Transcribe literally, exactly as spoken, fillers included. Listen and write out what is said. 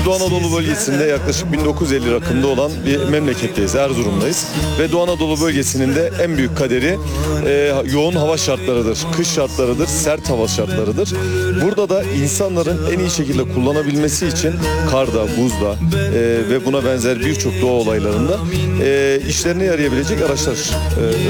Doğu Anadolu bölgesinde yaklaşık bin dokuz yüz elli rakımda olan bir memleketteyiz, Erzurum'dayız. Ve Doğu Anadolu bölgesinin de en büyük kaderi e, yoğun hava şartlarıdır, kış şartlarıdır, sert hava şartlarıdır. Burada da insanların en iyi şekilde kullanabilmesi için karda, buzda e, ve buna benzer birçok doğa olaylarında e, işlerine yarayabilecek araçlar e,